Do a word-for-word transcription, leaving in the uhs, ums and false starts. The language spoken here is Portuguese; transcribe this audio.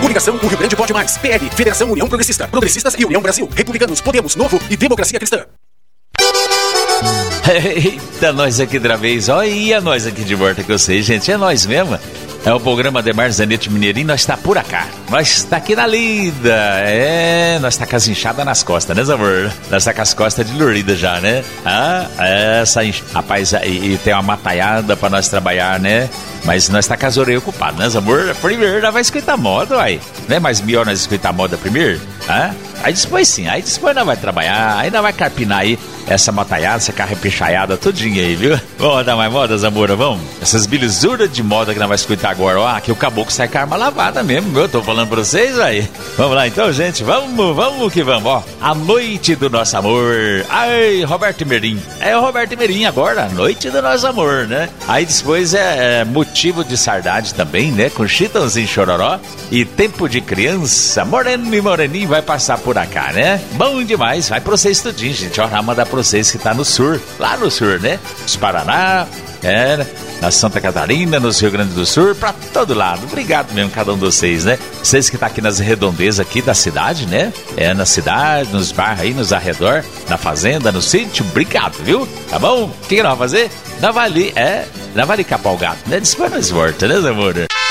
Coligação O Rio Grande Pode Mais. P L, Federação União Progressista. Progressistas e União Brasil. Republicanos, Podemos, Novo e Democracia Cristã. Eita, nós aqui outra vez. Olha nós aqui de volta com vocês, gente. É nós mesmo. É o programa Demar Zanetti Mineirinho. Nós está por cá. Nós está aqui na lida. É, nós está com as inchadas nas costas, né, amor? Nós está com as costas de lurida já, né? Ah, essa inch... Rapaz, e, e tem uma mataiada pra nós trabalhar, né? Mas nós está com as orelhas ocupadas, né, amor? Primeiro nós vai escutar moda, uai. Não é mais melhor nós escutar moda primeiro? Ah? Aí depois sim, aí depois nós vai trabalhar, aí nós vai carpinar aí essa mataiada, essa carrepichaiada, tudinho aí, viu? Vamos dar mais modas, amor, vamos? Essas belezuras de moda que nós vamos escutar agora, ó, que o caboclo sai com a arma lavada mesmo, viu? Eu tô falando pra vocês, aí. Vamos lá então, gente, vamos, vamos que vamos, ó. A noite do nosso amor. Ai, Roberto Merim. É o Roberto Merim agora, a noite do nosso amor, né? Aí depois é, é motivo de saudade também, né? Com Chitãozinho Chororó e Tempo de Criança. Moreno e Moreninho vai passar por cá, né? Bom demais, vai pra vocês tudinho, gente. Ó, vai mandar pra vocês que tá no sul, lá no sul, né? Os Paraná, é, na Santa Catarina, no Rio Grande do Sul, pra todo lado. Obrigado mesmo, cada um de vocês, né? Vocês que tá aqui nas redondezas aqui da cidade, né? É, na cidade, nos bairros aí, nos arredor, na fazenda, no sítio, obrigado, viu? Tá bom? O que, que nós vamos fazer? Nós vai ali, é, nós vai ali capar o gato, né? Depois nós volta, né, amor?